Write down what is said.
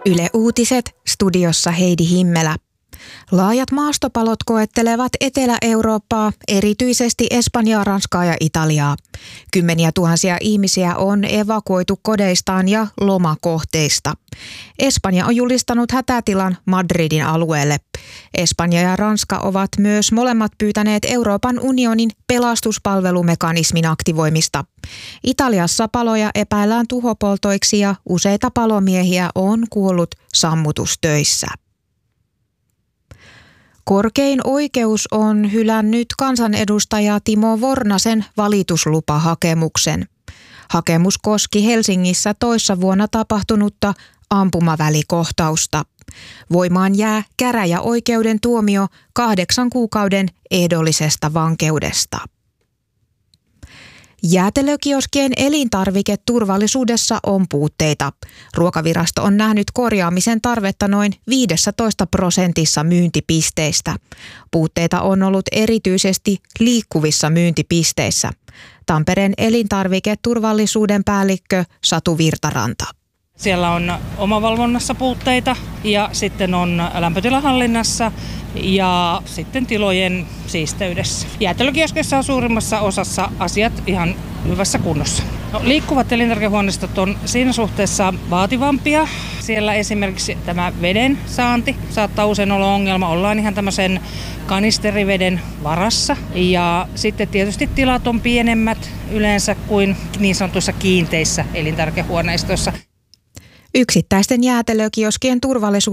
Yle Uutiset, studiossa Heidi Himmelä. Laajat maastopalot koettelevat Etelä-Eurooppaa, erityisesti Espanjaa, Ranskaa ja Italiaa. Kymmeniä tuhansia ihmisiä on evakuoitu kodeistaan ja lomakohteista. Espanja on julistanut hätätilan Madridin alueelle. Espanja ja Ranska ovat myös molemmat pyytäneet Euroopan unionin pelastuspalvelumekanismin aktivoimista. Italiassa paloja epäillään tuhopoltoiksi ja useita palomiehiä on kuollut sammutustöissä. Korkein oikeus on hylännyt kansanedustaja Timo Vornasen valituslupahakemuksen. Hakemus koski Helsingissä toissa vuonna tapahtunutta ampumavälikohtausta. Voimaan jää käräjäoikeuden tuomio 8 kuukauden ehdollisesta vankeudesta. Jäätelökioskien elintarviketurvallisuudessa on puutteita. Ruokavirasto on nähnyt korjaamisen tarvetta noin 15% myyntipisteistä. Puutteita on ollut erityisesti liikkuvissa myyntipisteissä. Tampereen elintarviketurvallisuuden päällikkö Satu Virtaranta. Siellä on omavalvonnassa puutteita ja sitten on lämpötilahallinnassa ja sitten tilojen siisteydessä. Jäätelökioskeissa on suurimmassa osassa asiat ihan hyvässä kunnossa. Liikkuvat elintarvikehuoneistot on siinä suhteessa vaativampia. Siellä esimerkiksi tämä veden saanti saattaa usein olla ongelma. Ollaan ihan tämmöisen kanisteriveden varassa. Ja sitten tietysti tilat on pienemmät yleensä kuin niin sanotuissa kiinteissä elintarvikehuoneistoissa. Yksittäisten jäätelökioskien turvallisuus